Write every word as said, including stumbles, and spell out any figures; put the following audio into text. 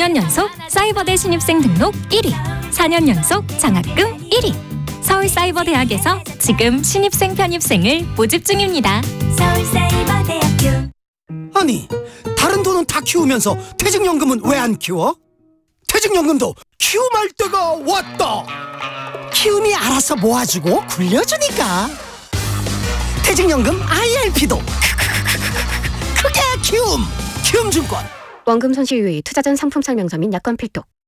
년 연속 사이버대 신입생 등록 일 위, 사 년 연속 장학금 일 위. 서울사이버대학에서 지금 신입생 편입생을 모집 중입니다. 서울사이버대학교. 아니, 다른 돈은 다 키우면서 퇴직연금은 왜 안 키워? 퇴직연금도 키움할 때가 왔다. 키움이 알아서 모아주고 굴려주니까. 퇴직연금 아이알피도 크게 키움. 키움증권. 원금 손실 유의 투자 전 상품 설명서 및 약관 필독.